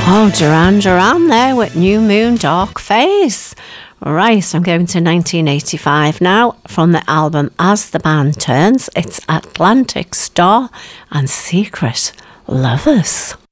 Oh, Duran Duran there with New Moon Dark Phase. Right, I'm going to 1985 now from the album As the Band Turns. It's Atlantic Star and Secret Lovers.